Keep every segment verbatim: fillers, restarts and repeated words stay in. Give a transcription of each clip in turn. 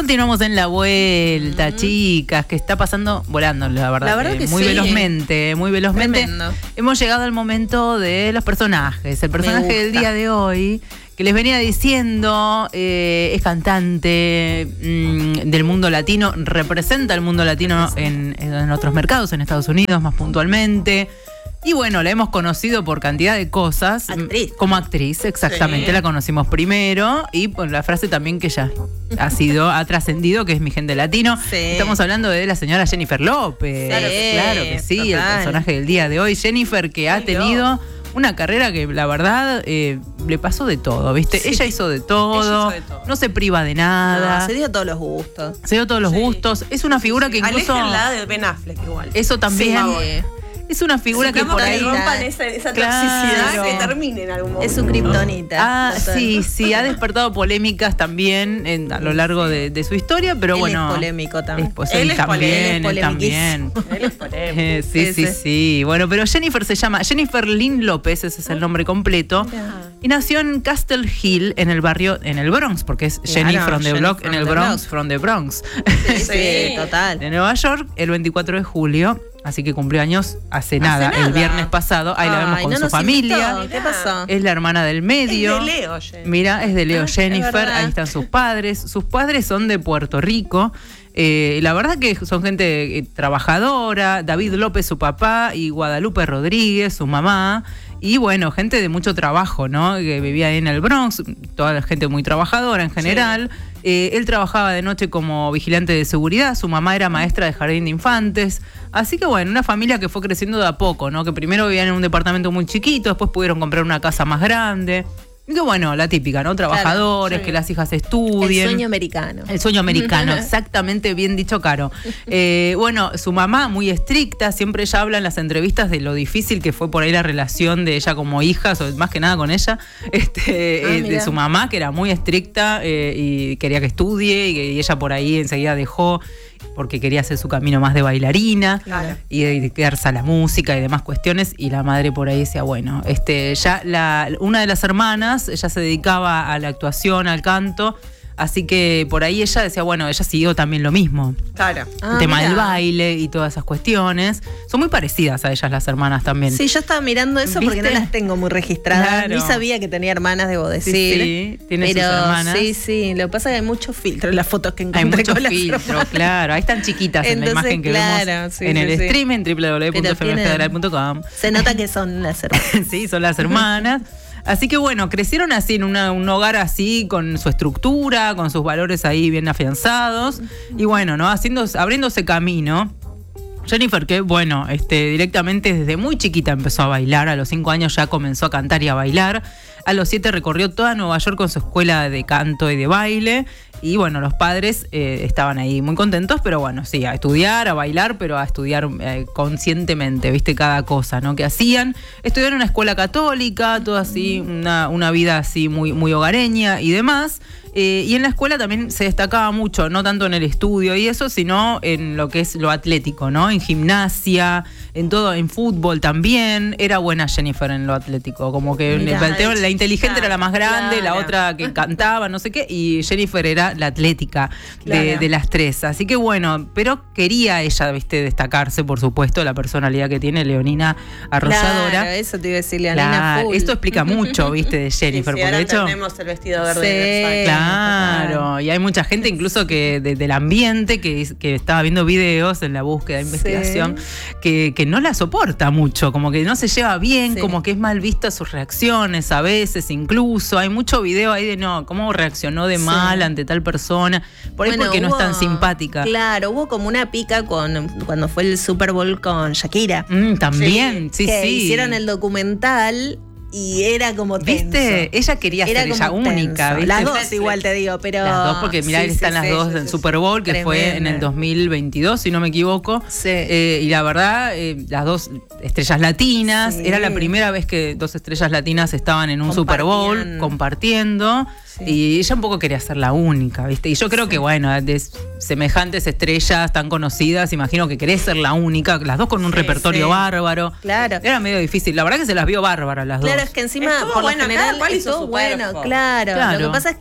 Continuamos en la vuelta, mm. chicas, que está pasando volando, la verdad. La verdad que muy sí. velozmente, muy velozmente. Tremendo. Hemos llegado al momento de los personajes. El personaje del día de hoy, que les venía diciendo, eh, es cantante mmm, del mundo latino, representa el mundo latino en, en otros mercados, en Estados Unidos más puntualmente. Y bueno, la hemos conocido por cantidad de cosas. Actriz. Como actriz, exactamente. Sí. La conocimos primero. Y por la frase también que ya ha sido, ha trascendido, que es mi gente latino. Sí. Estamos hablando de la señora Jennifer López. Claro, claro que sí, total. El personaje del día de hoy. Jennifer, que ha tenido una carrera que la verdad eh, le pasó de todo, ¿viste? Sí. Ella hizo de todo, Ella hizo de todo, no se priva de nada. No, se dio todos los gustos. Se dio todos los sí. gustos. Es una figura sí. que incluso... Aléjenla de Ben Affleck igual. Eso también... Sí, es una figura que por ahí... rompan esa, esa claro. toxicidad que termine en algún momento. Es su kriptonita. Ah, sí, sí, ha despertado polémicas también en, a lo largo de, de su historia, pero él bueno... es polémico también. Es, pues, él, él, es también, él él también, él es polémico. Eh, sí, sí, sí, sí. Bueno, pero Jennifer se llama Jennifer Lynn López, ese es el nombre completo. Mira. Y nació en Castle Hill, en el barrio, en el Bronx, porque es claro, Jenny from the Jenny Block, en el Bronx, from the Bronx. Sí, sí, total. De Nueva York, el veinticuatro de julio. Así que cumplió años hace nada, hace nada. el viernes pasado. Ahí Ay, la vemos con no su familia. Invitó. ¿Qué pasó? Es la hermana del medio. Es de Leo, Jennifer. Mira, es de Leo ah, Jennifer. Ahí están sus padres. Sus padres son de Puerto Rico. Eh, la verdad que son gente eh, trabajadora. David López, su papá, y Guadalupe Rodríguez, su mamá. Y bueno, gente de mucho trabajo, ¿no? Que vivía en el Bronx, toda la gente muy trabajadora en general. Sí. Eh, él trabajaba de noche como vigilante de seguridad, su mamá era maestra de jardín de infantes. Así que bueno, una familia que fue creciendo de a poco, ¿no? Que primero vivían en un departamento muy chiquito, después pudieron comprar una casa más grande. Y que bueno, la típica, ¿no? Trabajadores, claro, sí. que las hijas estudien. El sueño americano. El sueño americano, exactamente, bien dicho, Caro. Eh, bueno, su mamá muy estricta, siempre ella habla en las entrevistas de lo difícil que fue por ahí la relación de ella como hija, más que nada con ella, este, ah, eh, de su mamá, que era muy estricta eh, y quería que estudie, y, y ella por ahí enseguida dejó porque quería hacer su camino más de bailarina, claro, y dedicarse a la música y demás cuestiones, y la madre por ahí decía, bueno, este, ya la, una de las hermanas, ella se dedicaba a la actuación, al canto, así que por ahí ella decía, bueno, ella siguió también lo mismo. Claro. El ah, tema mira. del baile y todas esas cuestiones. Son muy parecidas a ellas las hermanas también. Sí, yo estaba mirando eso, ¿viste? Porque no las tengo muy registradas. Claro. Ni sabía que tenía hermanas, debo decir. Sí, sí, tiene pero, sus hermanas. Sí, sí. Lo que pasa es que hay mucho filtro en las fotos que encontré. Hay mucho con filtro, las claro. Ahí están chiquitas. Entonces, en la imagen que claro, vemos sí, en sí, el sí. stream en doble u doble u doble u punto f m federal punto com. Se nota que son las hermanas. Sí, son las hermanas. Así que bueno, crecieron así en una, un hogar así, con su estructura, con sus valores ahí bien afianzados. Y bueno, ¿no? Haciendo, abriéndose camino. Jennifer, que bueno, este, directamente desde muy chiquita empezó a bailar, a los cinco años ya comenzó a cantar y a bailar. A los siete recorrió toda Nueva York con su escuela de canto y de baile. Y bueno, los padres eh, estaban ahí muy contentos, pero bueno, sí, a estudiar, a bailar, pero a estudiar eh, conscientemente, viste, cada cosa, ¿no? Que hacían. Estudiaron en una escuela católica, todo así, una, una vida así muy, muy hogareña y demás. Eh, y en la escuela también se destacaba mucho, no tanto en el estudio y eso, sino en lo que es lo atlético, ¿no? En gimnasia, en todo, en fútbol también. Era buena Jennifer en lo atlético, como que Mirá, el, la inteligente claro, era la más grande, claro. la otra que cantaba, no sé qué, y Jennifer era la atlética claro. de, de las tres. Así que bueno, pero quería ella, viste, destacarse, por supuesto, la personalidad que tiene Leonina Arrolladora. Claro, eso te iba a decir, Leonina claro, full. Esto explica mucho, viste, de Jennifer. Sí, sí, porque ahora de hecho tenemos el vestido verde. Sí, claro, y hay mucha gente incluso que de, del ambiente que, que estaba viendo videos en la búsqueda de investigación sí. que, que no la soporta mucho, como que no se lleva bien, sí. como que es mal vista sus reacciones a veces incluso. Hay mucho video ahí de no, cómo reaccionó de mal sí. ante tal persona, por ahí bueno, porque hubo, no es tan simpática. Claro, hubo como una pica con cuando fue el Super Bowl con Shakira. Mm, también, sí, sí. Que sí. hicieron el documental. Y era como tenso. ¿Viste? Ella quería era ser ella única, ¿viste? Las dos igual te digo, pero... Las dos, porque mirá, sí, están sí, las sí, dos sí, en sí, Super Bowl, que tremendo. Fue en el dos mil veintidós, si no me equivoco. Sí. Eh, y la verdad, eh, las dos estrellas latinas, sí. era la primera vez que dos estrellas latinas estaban en un Super Bowl compartiendo. Sí. Y ella un poco quería ser la única, ¿viste? Y yo creo sí. que, bueno, de semejantes estrellas tan conocidas, imagino que querés ser la única, las dos con un sí, repertorio sí. bárbaro. Claro. Era medio difícil. La verdad que se las vio bárbaras las claro, dos. Es que encima, estuvo por bueno, lo general, cual hizo estuvo bueno, claro. claro. Lo que pasa es que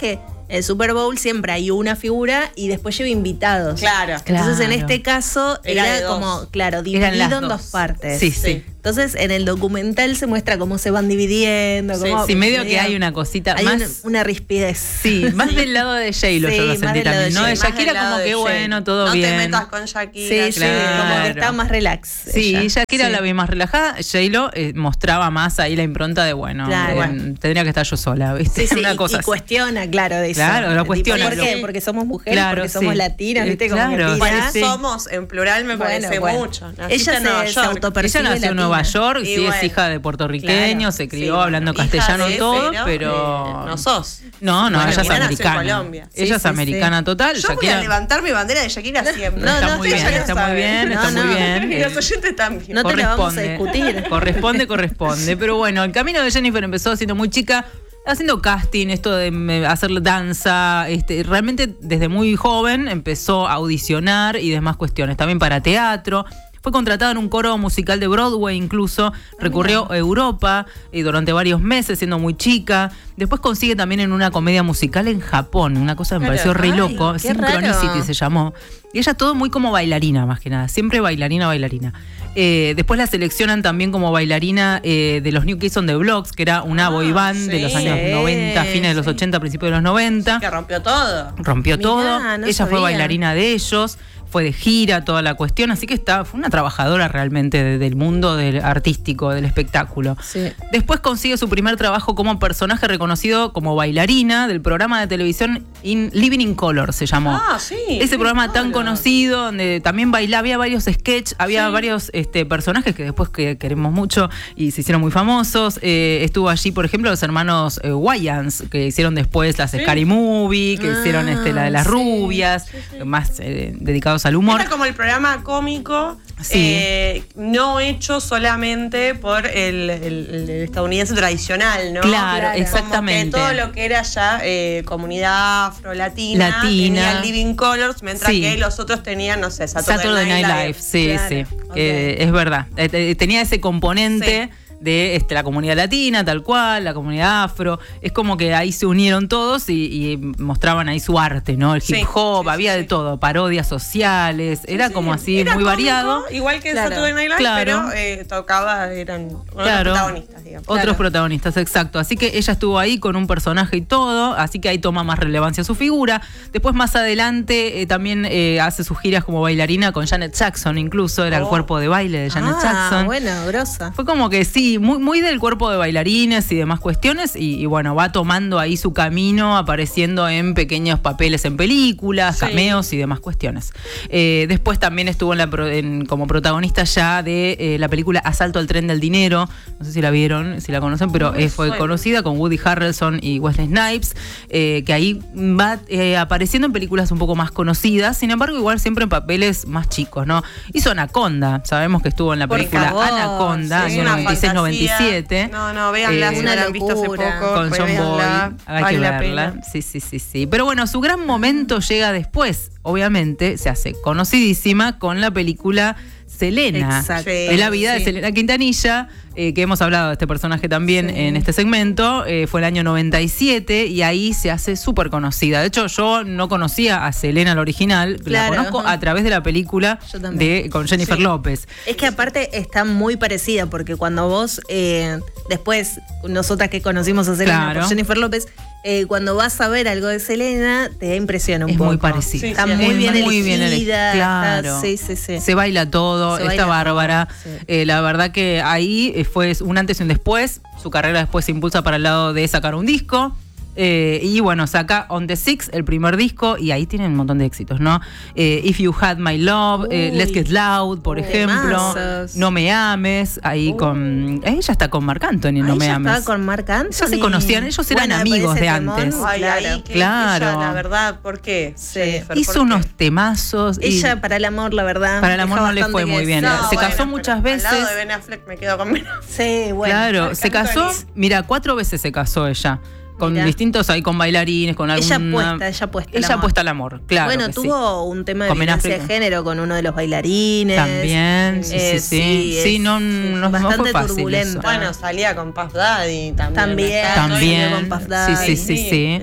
el Super Bowl siempre hay una figura y después lleva invitados. Claro. Entonces Claro. en este caso Era era, de dos. como, claro, Eran las dividido en dos. dos partes. Sí, sí. Entonces en el documental se muestra cómo se van dividiendo. Sí, cómo, Sí, medio que hay una cosita hay más. una, una rispidez. Sí, más del lado de J-Lo Sí, yo lo más sentí del lado también, de ¿no? De J-Lo. Shakira como que bueno, todo no bien. No te metas con Shakira. Sí, sí, Claro. como que estaba más relax. Sí, ella. Shakira Sí. la vi más relajada. J-Lo eh, mostraba más ahí la impronta de, bueno, Claro. eh, Bueno. tendría que estar yo sola, ¿viste? Sí, sí, Una y- cosa y, así. cuestiona, claro, de eso. Claro, lo Tipo, cuestiona. ¿Por qué? Sí. Porque somos mujeres, Claro, porque somos sí. latinas, Eh, ¿viste? Como claro. que tira. Bueno, Sí. somos en plural me Bueno, parece bueno. mucho. Naciste Ella en Nueva se, se York. autopercibe Ella nació en latina. Nueva York, Y sí, es bueno. hija de puertorriqueño, Claro. se Sí, crió bueno, hablando hija castellano de, y todo, pero, pero... eh, no sos. No, no, Bueno, ella es Shakira nació en americana. Colombia. Ella Sí, es sí, americana sí. total. Yo voy a Shakira levantar mi bandera de Shakira siempre. No, está no, muy ella bien, ya lo está muy sabe. bien, está No, muy no. bien. Y Eh, los oyentes también. No te la vamos a discutir. Corresponde, corresponde. Pero bueno, el camino de Jennifer empezó siendo muy chica, haciendo casting, esto de mm, hacer danza, este, realmente desde muy joven empezó a audicionar y demás cuestiones, también para teatro. Fue contratada en un coro musical de Broadway incluso, recurrió a Europa y durante varios meses siendo muy chica. Después consigue también en una comedia musical en Japón, una cosa que me pareció re Ay, loco, qué Synchronicity raro. se llamó. Y ella todo muy como bailarina más que nada, siempre bailarina, bailarina. Eh, después la seleccionan también como bailarina eh, de los New Kids on the Blocks, que era una Ah, boy band de sí. los años Sí, noventa, fines de los sí. ochenta, principios de los noventa. Que rompió todo. Rompió Mirá, todo. no Ella fue sabía. bailarina de ellos, fue de gira, toda la cuestión, así que está, fue una trabajadora realmente de- del mundo del artístico, del espectáculo. Sí. Después consigue su primer trabajo como personaje reconocido como bailarina del programa de televisión In- Living in Color, se llamó. Ah, sí. Ese programa tan Claro. conocido, donde también bailaba, había varios sketches, había Sí. varios este, personajes que después que queremos mucho y se hicieron muy famosos. Eh, estuvo allí, por ejemplo, los hermanos eh, Wayans, que hicieron después las Sí. Scary Movie, que Ah, hicieron este, la de las sí, rubias, sí, sí. más eh, dedicados al humor. Era como el programa cómico, Sí. eh, no hecho solamente por el, el- el estadounidense tradicional, ¿no? Claro, Como que exactamente. todo lo que era ya eh, comunidad afro-latina Latina. tenía el Living Colors, mientras Sí. que los otros tenían, no sé, Saturday, Saturday Night Live, Live. sí, Claro, sí, ok. que es verdad. Eh, eh, tenía ese componente de este, la comunidad latina, tal cual, la comunidad afro. Es como que ahí se unieron todos y, y mostraban ahí su arte, ¿no? El hip Sí, hop, sí, sí, había sí. de todo, parodias sociales, era Sí, como así, era muy cómico, variado. Igual que Claro. Saturday Night Live, Claro. pero eh, tocaba, eran otros Claro. protagonistas, digamos. Otros Claro. protagonistas, exacto. Así que ella estuvo ahí con un personaje y todo, así que ahí toma más relevancia su figura. Después, más adelante, eh, también eh, hace sus giras como bailarina con Janet Jackson, incluso, era el Oh. cuerpo de baile de Janet ah, Jackson. bueno, grosa. Fue como que sí, muy, muy del cuerpo de bailarines y demás cuestiones, y, y bueno, va tomando ahí su camino, apareciendo en pequeños papeles en películas, Sí. cameos y demás cuestiones. Eh, después también estuvo en la pro- en- como protagonista ya de eh, la película Asalto al Tren del Dinero, no sé si la vieron, si la conocen, pero No me eh, fue suena. conocida con Woody Harrelson y Wesley Snipes, eh, que ahí va eh, apareciendo en películas un poco más conocidas, sin embargo igual siempre en papeles más chicos, ¿no? Hizo Anaconda, sabemos que estuvo en la Por película favor, Anaconda, sí. año Una noventa y seis noventa y siete. fantasía. No, no, véanla, Eh, si no la una han visto hace locura. poco. Con John Boy, revéanla, hay vale que la verla. pena. Sí, sí, sí, sí. Pero bueno, su gran momento llega después. Obviamente se hace conocidísima con la película Selena. Exacto. Es la vida de Sí. Selena Quintanilla, eh, que hemos hablado de este personaje también Sí. en este segmento. Eh, fue el año noventa y siete y ahí se hace súper conocida. De hecho, yo no conocía a Selena, la original. Claro. La conozco a través de la película Yo también. de, con Jennifer Sí. López. Es que aparte está muy parecida, porque cuando vos, eh, después, nosotras que conocimos a Selena Claro. por Jennifer López, eh, cuando vas a ver algo de Selena, te da impresión un Es poco. muy parecida. Sí, Está sí, muy es bien muy bien elegida. elegida, claro. está- sí, sí, sí. Se baila todo, Se está baila bárbara. todo, sí. Eh, la verdad que ahí eh, fue un antes y un después. Su carrera después se impulsa para el lado de sacar un disco. Eh, y bueno, saca On the Six, el primer disco, y ahí tienen un montón de éxitos, ¿no? Eh, If You Had My Love, eh, Uy. Let's Get Loud, por Uy, ejemplo. temazos. No Me Ames, ahí Uy. con. eh, ella está con Marc Anthony, No Ahí Me ya Ames. estaba con Marc Anthony. Ya se conocían, ellos eran Bueno, amigos pero de ese temón, antes. Ay, claro. ahí que Claro. ella, la verdad, ¿por qué? Sí. Jennifer, Hizo ¿por qué? unos temazos. y- Ella para el amor, la verdad. Para el amor deja no le bastante fue que muy bien. desear. Se casó pero muchas Al lado veces. de Ben Affleck me quedo con Ben Affleck. Sí, bueno. Claro, Marc se casó, Anthony. mira, cuatro veces se casó ella. Con Mirá. distintos ahí, con bailarines, con Ella alguna... puesta, ella puesta. al Ella amor. puesta al amor, claro. Bueno, que sí. tuvo un tema de Con Ben violencia de Affleck. género con uno de los bailarines. También, sí, Eh, sí, sí. es- Sí, no, sí, no, no bastante fue fácil turbulenta. eso. Bueno, salía con Puff Daddy también. También. Está todo También, con Puff sí, Daddy. sí, sí, sí. tienen-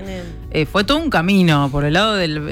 Eh, fue todo un camino por el lado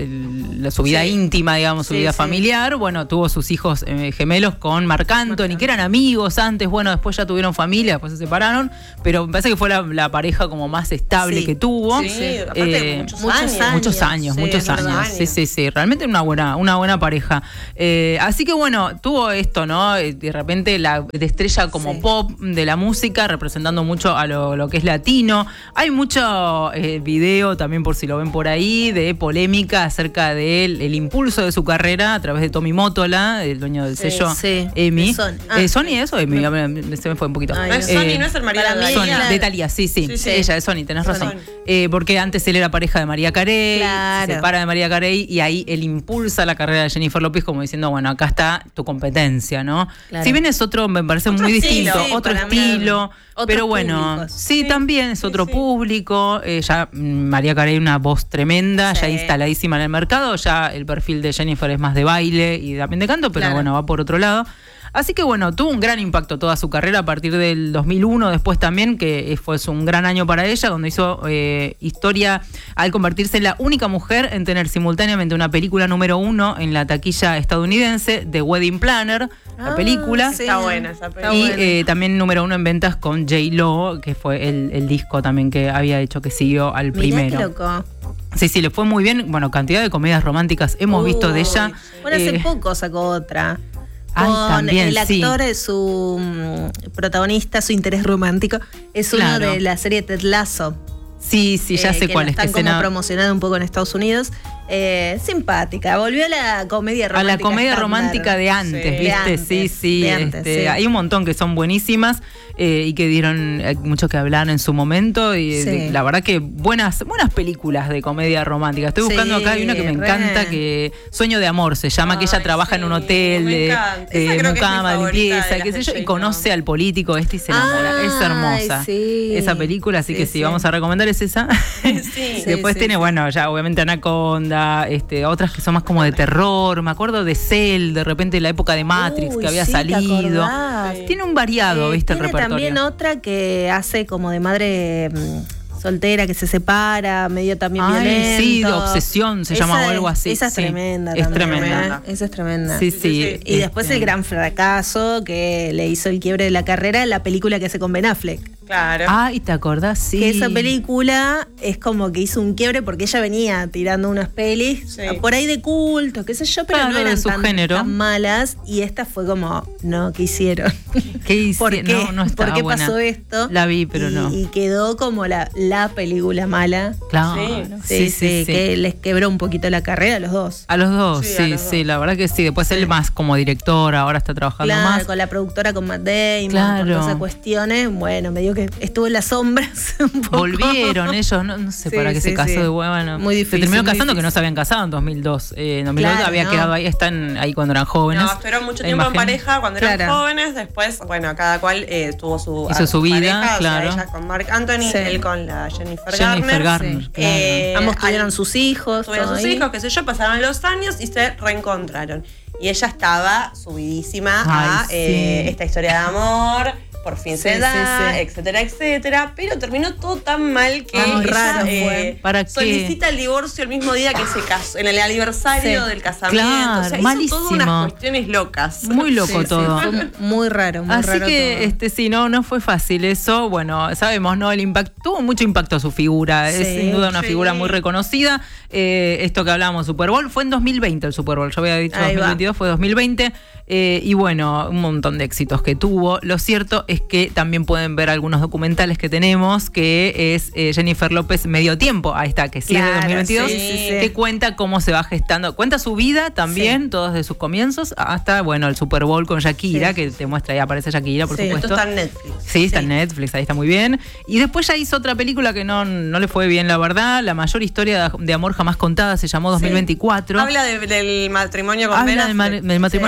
de su vida Sí. íntima, digamos, su Sí, vida sí. familiar. Bueno, tuvo sus hijos eh, gemelos con Marc Anthony, que eran amigos antes. Bueno, después ya tuvieron familia, después se separaron. Pero me parece que fue la, la pareja como más estable Sí. que tuvo. Sí, aparte Eh, muchos, muchos años. años. Muchos años, Sí, muchos es años. verdad. Sí, sí, sí. Realmente una buena, una buena pareja. Eh, así que bueno, tuvo esto, ¿no? Eh, De repente la de estrella como Sí. pop de la música, representando mucho a lo, lo que es latino. Hay mucho eh, video, también por si lo ven por ahí, de polémica acerca del el impulso de su carrera a través de Tommy Mótola, el dueño del Sí, sello sí. EMI. De Sony. Ah. Eh, ¿Sony es o EMI? A ver, me- se me fue un poquito. Ay, No es Eh, Sony, no es el marido para de mí, Sony, Daniela. la- de Thalía, sí, sí, Sí, sí. Ella es Sony, tenés razón. Sony. Eh, porque antes él era pareja de María Carey, Claro. se separa de María Carey y ahí él impulsa la carrera de Jennifer López como diciendo, bueno, acá está tu competencia, ¿no? Claro. Si bien es otro, me parece Otro muy estilo. distinto, Sí, otro para mí, estilo, otros pero bueno, públicos. sí, Sí, también es sí, otro sí. público, eh, ya mm, María Carey una voz tremenda, Sí. ya instaladísima en el mercado, ya el perfil de Jennifer es más de baile y también de canto, pero Claro. bueno, va por otro lado. Así que bueno, tuvo un gran impacto toda su carrera a partir del dos mil uno, después también, que fue un gran año para ella, donde hizo eh, historia al convertirse en la única mujer en tener simultáneamente una película número uno en la taquilla estadounidense, The Wedding Planner, la Ah, película. sí. Está buena esa película. Y buena. eh, también número uno en ventas con J-Lo, que fue el, el disco también que había hecho que siguió al Mirá primero. qué loco. Sí, sí, le fue muy bien. Bueno, cantidad de comedias románticas hemos Uy, visto de ella. Bueno, hace Eh, poco sacó otra. Ay, Con también, el sí. actor, es su mm, protagonista, su interés romántico, es uno Claro. de la serie Ted Lasso. Sí, sí, ya eh, sé que cuál la es. Que están como escena- promocionando un poco en Estados Unidos. Eh, simpática, volvió a la comedia A romántica. la comedia estándar. romántica de antes, Sí. ¿viste? De antes, sí, sí, de antes, este, sí. hay un montón que son buenísimas eh, y que dieron eh, mucho que hablar en su momento. Y Sí. de- la verdad que buenas, buenas películas de comedia romántica. Estoy buscando Sí, acá, hay una que me re. encanta, que Sueño de Amor se llama, que ella Ay, trabaja en un sí, hotel me de encanta. Esa eh, creo que es mi mucama, favorita limpieza, de qué las sé yo, de y J-Lo. conoce al político este y se enamora. Ay, es hermosa. sí. Esa película, así Sí, que sí, sí. vamos a recomendar es esa. Sí. Después sí, tiene, sí. bueno, ya obviamente Anaconda, este, otras que son más como de terror. Me acuerdo de Cell, de repente la época de Matrix Uy, que había sí, ¿te salido. acordás? Tiene un variado, Eh, ¿viste? El tiene repertorio. también otra que hace como de madre mm, soltera que se separa, medio también Ay, violento. sí, de obsesión se Esa llama o es- algo así. Esa es Sí, tremenda es también, tremenda. ¿eh? Esa es tremenda. Sí, Sí, sí. sí, sí. Y después este, el gran fracaso que le hizo el quiebre de la carrera, la película que hace con Ben Affleck. Claro. Ay, ¿te acordás? Sí. Que esa película es como que hizo un quiebre porque ella venía tirando unas pelis Sí. por ahí de culto, qué sé yo, pero Claro, no de eran su tan, género. tan malas. Y esta fue como, no, ¿qué hicieron? ¿Qué hice? ¿Por qué? No, no estaba ¿Por qué buena. pasó esto? La vi, pero y, no. Y quedó como la, la película mala. Claro. Sí, sí, que les quebró un poquito la carrera a los dos. A los dos, Sí, sí, a los sí, dos. la verdad que sí. Después él más como director, ahora está trabajando Claro, más. con la productora, con Matt Damon, Claro. con todas esas cuestiones. Bueno, me dio que estuvo en las sombras un poco. Volvieron ellos, no, no sé Sí, para qué sí, se casó sí. de bueno. Muy Se difícil, terminó muy casando que no difícil. se habían casado en dos mil dos. Eh, en dos mil dos Claro, había ¿no? quedado ahí, están ahí cuando eran jóvenes. No, estuvieron mucho La tiempo en imagen. pareja cuando eran Claro. jóvenes. Después, bueno, cada cual eh, tuvo su, Hizo a- su vida, pareja, o sea, claro. ella con Marc Anthony, Sí. él con la Jennifer, Jennifer Garner. Garner, Sí. claro. Eh, Ambos tuvieron al- sus hijos. Tuvieron todo sus ahí. hijos, qué sé yo, pasaron los años y se reencontraron. Y ella estaba subidísima a Ay, eh, sí. esta historia de amor, por fin Sí, se sí, da, sí. etcétera, etcétera. Pero terminó todo tan mal que Ay, ella, raro eh, fue. ¿Para qué? solicita el divorcio el mismo día que se casó, en el aniversario Sí. del casamiento. Claro, o sea, hizo malísimo. todas unas cuestiones locas. Muy loco Sí, sí, todo. fue muy raro, muy Así raro que, todo. este, sí, no, no fue fácil eso. Bueno, sabemos, ¿no? El impacto, tuvo mucho impacto su figura. Es Sí, sin duda una sí. figura muy reconocida. Eh, esto que hablábamos, Super Bowl, fue en dos mil veinte el Super Bowl. Yo había dicho Ahí dos mil va. veintidós, fue dos mil veinte. Eh, y bueno, un montón de éxitos que tuvo. Lo cierto es que también pueden ver algunos documentales que tenemos, que es eh, Jennifer López Medio Tiempo, ahí está, que sí es de Claro, dos mil veintidós, sí, sí, sí. que cuenta cómo se va gestando, cuenta su vida también, Sí. todos de sus comienzos, hasta, bueno, el Super Bowl con Shakira, Sí. que te muestra, ahí aparece Shakira, por Sí. supuesto. Esto está en Netflix. Sí, está Sí. en Netflix, ahí está muy bien. Y después ya hizo otra película que no, no le fue bien, la verdad. La mayor historia de, de amor jamás contada se llamó dos mil veinticuatro. Habla de- del matrimonio con Ben Habla del, ma- Affleck. del matrimonio Sí. con Él Ben hace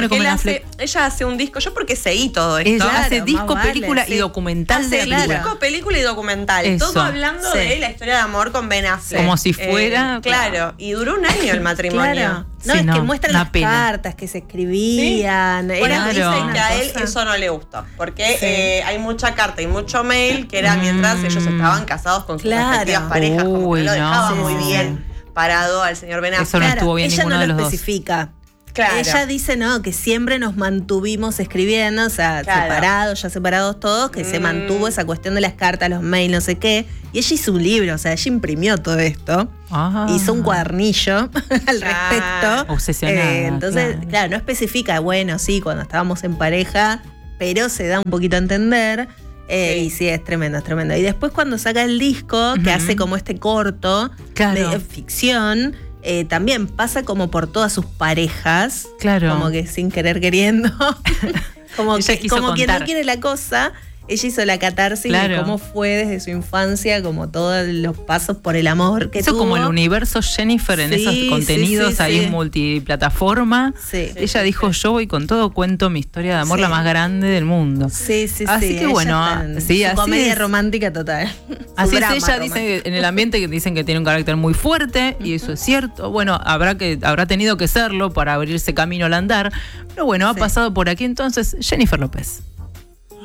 hace, ella hace un disco, yo porque seguí todo esto. Ella Claro, hace más disco, vale, película sí. y documental Hace de la claro. película. disco, película y documental. Eso. Todo hablando Sí. de la historia de amor con Ben Affleck. Como si fuera- Eh, claro, y duró un año el matrimonio. Claro. No, Sí, es no, que muestran una las pena. cartas que se escribían. Por Era eso Claro. dicen una que a él cosa. eso no le gustó. Porque Sí. eh, hay mucha carta y mucho mail que era Mm. mientras ellos estaban casados con sus Claro. respectivas parejas. Como que Uy, lo dejaba no. muy Sí, sí, bien parado al señor Ben Affleck. Eso no estuvo bien ella ninguno no de lo los dos. especifica. Claro. Ella dice, no, que siempre nos mantuvimos escribiendo, o sea, Claro. separados, ya separados todos, que se Mm. mantuvo esa cuestión de las cartas, los mails, no sé qué. Y ella hizo un libro, o sea, ella imprimió todo esto. Ah. Hizo un cuadernillo al Claro. respecto. Obsesionada, Eh, entonces, claro. claro. no especifica, bueno, sí, cuando estábamos en pareja, pero se da un poquito a entender. eh, Sí. Y sí, es tremendo, es tremendo. Y después cuando saca el disco, que Ujú. hace como este corto Claro. de ficción, eh, también pasa como por todas sus parejas. Claro. Como que sin querer queriendo. como Ella que, quiso como quien no contar. quiere la cosa. Ella hizo la catarsis Claro. de cómo fue desde su infancia, como todos los pasos por el amor que Eso tuvo. como el universo Jennifer en Sí, esos sí, contenidos sí, ahí sí. multiplataforma. Sí. Ella dijo, yo voy con todo, cuento mi historia de amor Sí. la más grande del mundo. Sí, sí, Así sí. que ella bueno, está en sí, su así comedia es. romántica total. Así Su es, drama ella romántico. dice que en el ambiente que dicen que tiene un carácter muy fuerte, y eso es cierto. Bueno, habrá que habrá tenido que serlo para abrirse camino al andar. Pero bueno, ha Sí. pasado por aquí entonces Jennifer López.